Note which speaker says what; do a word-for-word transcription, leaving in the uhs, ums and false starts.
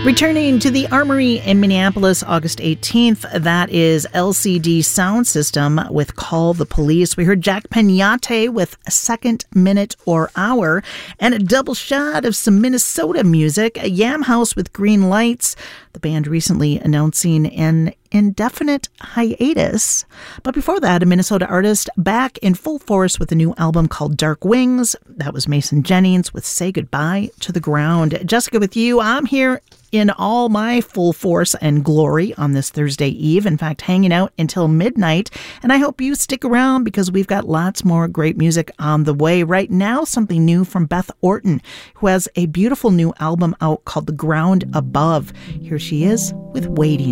Speaker 1: Returning to the Armory in Minneapolis, August eighteenth, that is L C D Sound System with Call the Police. We heard Jack Peñate with Second Minute or Hour, and a double shot of some Minnesota music, Yam House with Green Lights, the band recently announcing an indefinite hiatus. But before that, a Minnesota artist back in full force with a new album called Dark Wings. That was Mason Jennings with Say Goodbye to the Ground. Jessica with you. I'm here in all my full force and glory on this Thursday Eve. In fact, hanging out until midnight. And I hope you stick around because we've got lots more great music on the way. Right now, something new from Beth Orton, who has a beautiful new album out called The Ground Above. Here she is with Waiting.